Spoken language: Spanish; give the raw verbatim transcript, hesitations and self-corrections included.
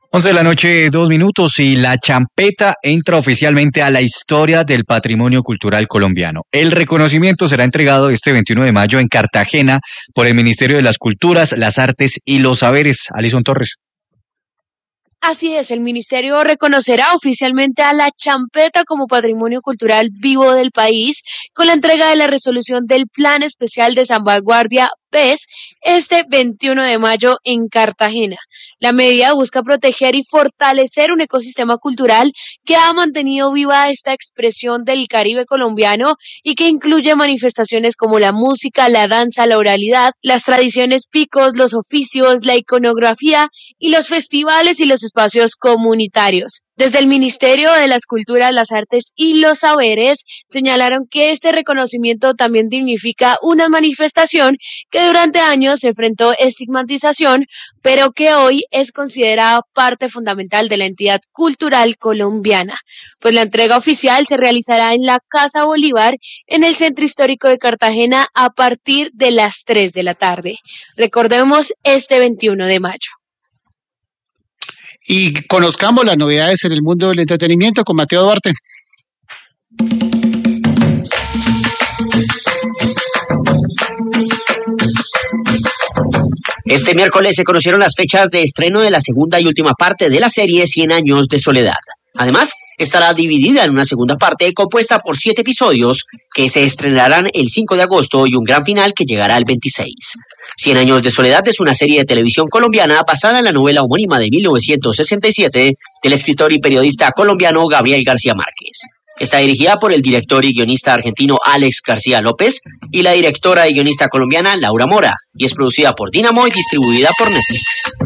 Once de la noche, dos minutos, y la champeta entra oficialmente a la historia del patrimonio cultural colombiano. El reconocimiento será entregado este veintiuno de mayo en Cartagena por el Ministerio de las Culturas, las Artes y los Saberes. Alison Torres. Así es, el ministerio reconocerá oficialmente a la champeta como patrimonio cultural vivo del país con la entrega de la resolución del Plan Especial de Salvaguardia P E S este veintiuno de mayo en Cartagena. La medida busca proteger y fortalecer un ecosistema cultural que ha mantenido viva esta expresión del Caribe colombiano y que incluye manifestaciones como la música, la danza, la oralidad, las tradiciones picos, los oficios, la iconografía y los festivales y los espacios comunitarios. Desde el Ministerio de las Culturas, las Artes y los Saberes señalaron que este reconocimiento también dignifica una manifestación que durante años se enfrentó estigmatización, pero que hoy es considerada parte fundamental de la entidad cultural colombiana. Pues la entrega oficial se realizará en la Casa Bolívar, en el Centro Histórico de Cartagena, a partir de las tres de la tarde. Recordemos, este veintiuno de mayo. Y conozcamos las novedades en el mundo del entretenimiento con Mateo Duarte. Este miércoles se conocieron las fechas de estreno de la segunda y última parte de la serie Cien Años de Soledad. Además, estará dividida en una segunda parte compuesta por siete episodios que se estrenarán el cinco de agosto y un gran final que llegará el veintiséis. Cien Años de Soledad es una serie de televisión colombiana basada en la novela homónima de mil novecientos sesenta y siete del escritor y periodista colombiano Gabriel García Márquez. Está dirigida por el director y guionista argentino Alex García López y la directora y guionista colombiana Laura Mora, y es producida por Dynamo y distribuida por Netflix.